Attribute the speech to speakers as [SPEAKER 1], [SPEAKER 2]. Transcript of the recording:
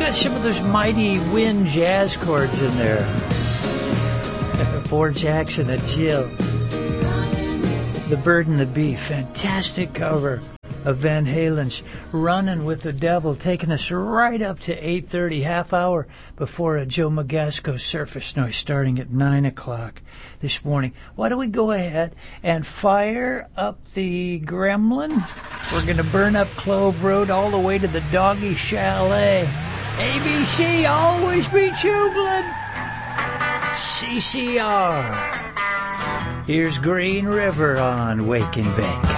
[SPEAKER 1] got some of those mighty wind jazz chords in there. For Jackson and Jill. The Bird and the Bee, fantastic cover of Van Halen's Runnin' with the Devil, taking us right up to 8:30, half hour before a Joe Magasco Surface Noise, starting at 9 o'clock this morning. Why don't we go ahead and fire up the Gremlin? We're going to burn up Clove Road all the way to the Doggy Chalet. ABC, always be jubilant. CCR. Here's Green River on Wake and Bake.